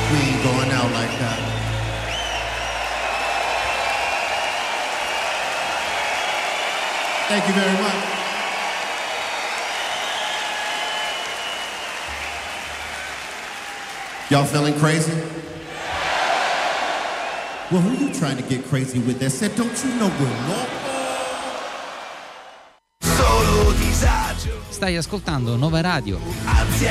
We ain't going out like that. Thank you very much. Y'all feeling crazy? Well, who you trying to get crazy with that said, don't you know we're local? Stai ascoltando Nova Radio.